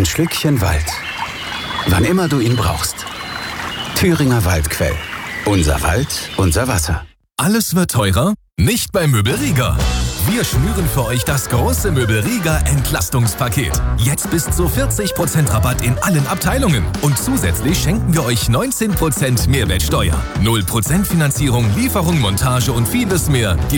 Ein Schlückchen Wald. Wann immer du ihn brauchst. Thüringer Waldquell. Unser Wald, unser Wasser. Alles wird teurer? Nicht bei Möbel Rieger. Wir schnüren für euch das große Möbel Rieger Entlastungspaket. Jetzt bis zu 40% Rabatt in allen Abteilungen. Und zusätzlich schenken wir euch 19% Mehrwertsteuer, 0% Finanzierung, Lieferung, Montage und vieles mehr.